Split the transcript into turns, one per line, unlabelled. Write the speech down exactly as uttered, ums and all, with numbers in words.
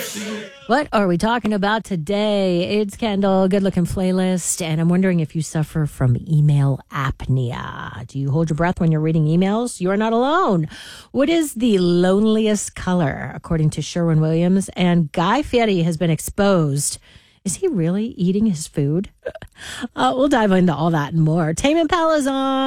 What are we talking about today? It's Kendall, good looking playlist, and I'm wondering if you suffer from email apnea. Do you hold your breath when you're reading emails? You are not alone. What is the loneliest color, according to Sherwin-Williams? And Guy Fieri has been exposed. Is he really eating his food? Uh, we'll dive into all that and more. Tame Impala's on.